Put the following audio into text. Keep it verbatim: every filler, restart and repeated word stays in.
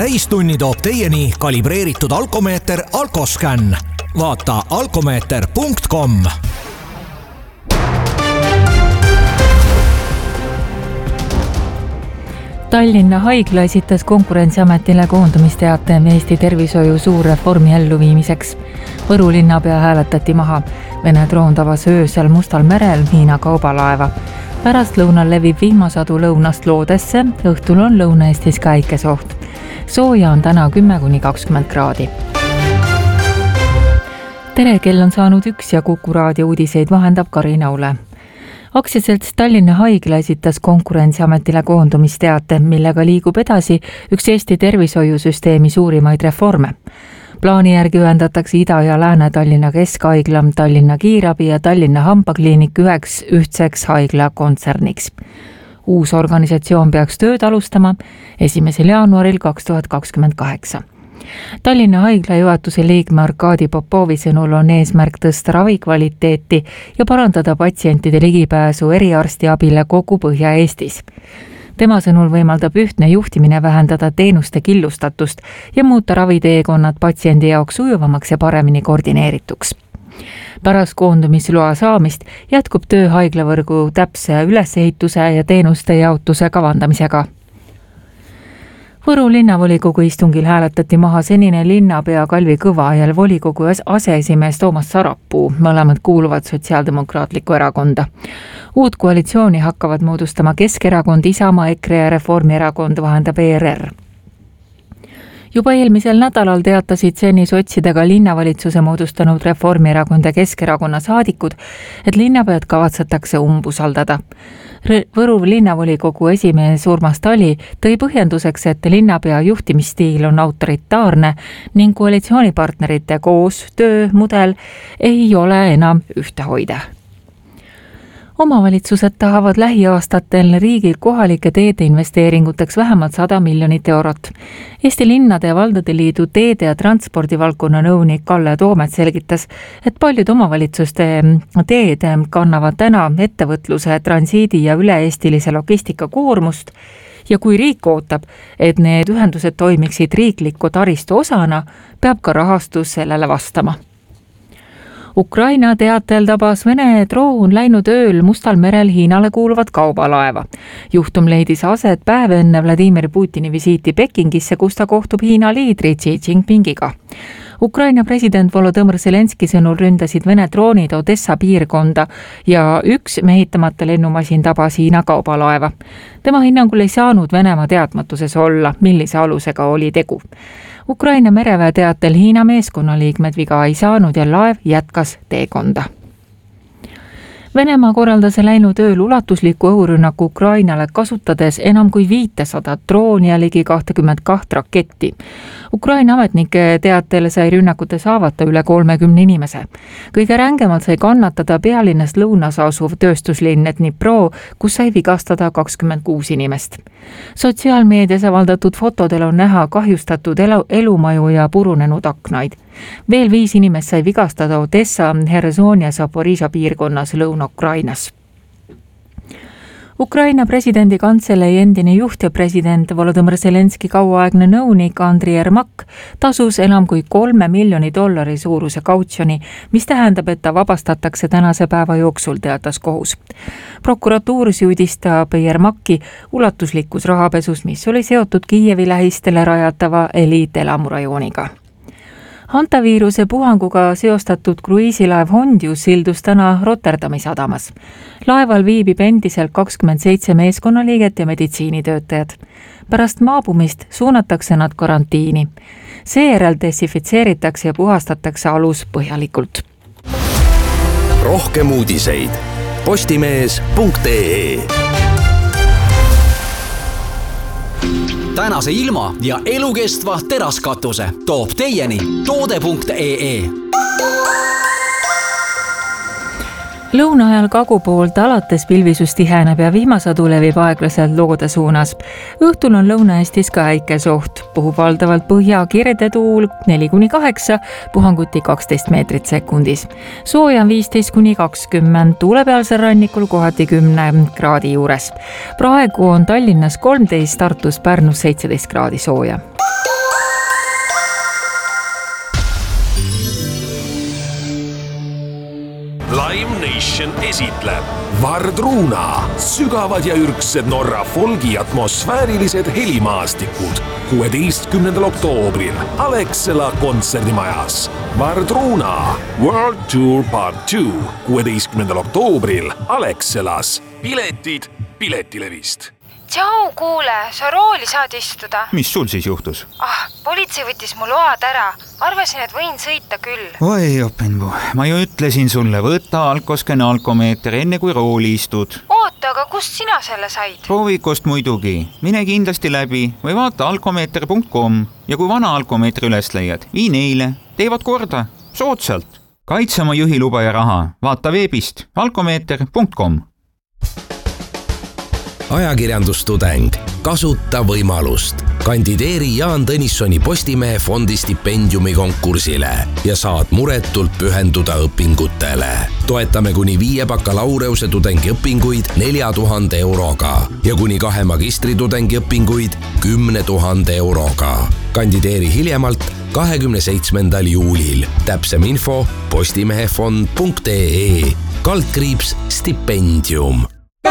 täistunni toob teieni kalibreeritud alkomeeter Alkoscan. Vaata alkomeeter punkt com. Tallinna Haigla esitas Konkurentsiametile koondumisteate Eesti tervishoiu suurreformi elluviimiseks. Võru linnapea hääletati maha. Vene droon tabas öösel Mustal merel Hiina kaubalaeva. Pärast lõunal levib vihmasadu lõunast loodesse, õhtul on Lõuna-Eestis ka äikesoht. Sooja on täna kümme kuni kakskümmend kraadi. Tere, kell on saanud üks ja Kuku raadio uudiseid vahendab Karin Aule. Aktsiaselts Tallinna Haigla esitas Konkurentsiametile koondumisteate, millega liigub edasi üks Eesti tervishoiusüsteemi suurimaid reforme. Plaani järgi ühendatakse Ida- ja Lääne-Tallinna Keskhaigla, Tallinna Kiirabi ja Tallinna Hambakliinik üheks ühtseks haigla kontserniks. Uus organisatsioon peaks tööd alustama esimesel jaanuaril kaks tuhat kakskümmend kaheksa. Tallinna Haigla juhatuse liikme Arkadi Popovi sõnul on eesmärk tõsta ravikvaliteeti ja parandada patsientide ligipääsu eriarstiabile kogu Põhja-Eestis. Tema sõnul võimaldab ühtne juhtimine vähendada teenuste killustatust ja muuta raviteekonnad patsiendi jaoks sujuvamaks ja paremini koordineerituks. Pärast koondumisloa saamist jätkub töö haiglavõrgu täpse ülesehituse ja teenuste jaotuse kavandamisega. Võru linnavolikogu istungil hääletati maha senine linnapea Kalvi Kõva ja volikogu aseesimees Toomas Sarapuu, mõlemad kuuluvad Sotsiaaldemokraatlikku erakonda. Uut koalitsiooni hakkavad moodustama Keskerakond, Isamaa, EKRE ja Reformierakond, vahendab E R R. Juba eelmisel nädalal teatasid seni sotsidega linnavalitsuse moodustanud Reformierakond ja Keskerakonna saadikud, et linnapead kavatsetakse umbusaldada. Võru linnavolikogu esimees Urmas Tali tõi põhjenduseks, et linnapea juhtimisstiil on autoritaarne ning koalitsioonipartnerite koostöö mudel ei ole enam ühtehoide. Omavalitsused tahavad lähiaastatel riigi kohalike teede investeeringuteks vähemalt sada miljonit eurot. Eesti Linnade ja Valdade Liidu teede- ja transpordivaldkonna nõunik Kalle Toomet selgitas, et paljud omavalitsuste teed kannavad täna ettevõtluse, transiidi ja üle-eestilise logistika koormust ja kui riik ootab, et need ühendused toimiksid riikliku taristu osana, peab ka rahastus sellele vastama. Ukraina teatel tabas Vene droon läinud ööl Mustal merel Hiinale kuuluvat kaubalaeva. Juhtum leidis aset päev enne Vladimir Putini visiiti Pekingisse, kus ta kohtub Hiina liidri Xi Jinpingiga. Ukraina president Volodõmõr Zelenski sõnul ründasid Vene droonid Odessa piirkonda ja üks mehitamata lennumasin tabas Hiina kaubalaeva. Tema hinnangul ei saanud Venemaa teadmatuses olla, millise alusega oli tegu. Ukraina mereväe teatel Hiina meeskonnaliikmed viga ei saanud ja laev jätkas teekonda. Venemaa korraldas läinud ööl ulatusliku õhurünnaku Ukrainale kasutades enam kui viissada drooni ja ligi kakskümmend kaks raketti. Ukraina ametnike teatel sai rünnakute saavata üle kolmekümne inimese. Kõige rängemalt sai kannatada pealinnast lõunas asuv tööstuslinn Dnipro, kus sai vigastada kakskümmend kuus inimest. Sotsiaalmeedias avaldatud fotodel on näha kahjustatud elu, elumaju ja purunenud aknaid. Veel viis inimest sai vigastada Odessa, Herson ja Zaporižžja piirkonnas Lõuna-Ukrainas. Ukraina presidendi kantselei endine juht ja president Volodõmõr Zelenski kauaaegne nõunik Andriy Yermak tasus enam kui kolme miljoni dollari suuruse kautsjoni, mis tähendab, et ta vabastatakse tänase päeva jooksul, teatas kohus. Prokuratuur süüdistab Yermaki ulatuslikus rahapesus, mis oli seotud Kiievi lähistele rajatava eliitelamurajooniga. Hantaviiruse puhanguga seostatud kruiisilaev Hondius sildus täna Rotterdami sadamas. Laeval viibib endiselt kakskümmend seitse meeskonnaliiget ja meditsiinitöötajad. Pärast maabumist suunatakse nad karantiini. Seejärel desinfitseeritakse ja puhastatakse alus põhjalikult. Rohkem uudiseid postimees punkt ee. Tänase ilma ja elukestva teraskatuse toob teieni toode punkt ee. Lõuna ajal kagu poolt alates pilvisus tiheneb ja vihmasadu levib aeglaselt loode suunas. Õhtul on Lõuna-Eestis ka äikesoht. Puhub valdavalt põhja kirde tuul neli kuni kaheksa, puhanguti kaksteist meetrit sekundis. Sooja on viisteist kuni kakskümmend, tuulepealsel rannikul kohati kümne kraadi juures. Praegu on Tallinnas kolmteist, Tartus, Pärnus seitseteist kraadi sooja. Edition esitleb Vardruna, sügavad ja ürgsed Norra folgi atmosfäärilised helimaastikud kuueteistkümnendal oktoobril Alexela kontserdimajas. Vardruna World Tour Part two kuueteistkümnendal oktoobril Alexelas. Piletid Piletilevist. Tšau, kuule, sa rooli saad istuda. Mis sul siis juhtus? Ah, politsei võttis mu load ära. Arvasin, et võin sõita küll. Oi, Openbu, ma ju ütlesin sulle, võta Alkosken alkomeeter enne kui rooli istud. Oota, aga kust sina selle said? Proovikust muidugi. Mine kindlasti läbi või vaata alkomeeter punkt com ja kui vana alkomeetri üles leiad, vii neile. Teevad korda. Soodsalt. Kaitse oma juhiluba ja raha. Vaata veebist alkomeeter punkt com. Ajakirjandustudeng, kasuta võimalust. Kandideeri Jaan Tõnissoni Postimehe fondi stipendiumi konkursile ja saad muretult pühenduda õpingutele. Toetame kuni viie bakalaureuse tudengi õpinguid nelja tuhande euroga ja kuni kahe magistritudengi õpinguid kümne tuhande euroga. Kandideeri hiljemalt kahekümne seitsmendal juulil. Täpsem info postimehefond punkt ee kaldkriips stipendium.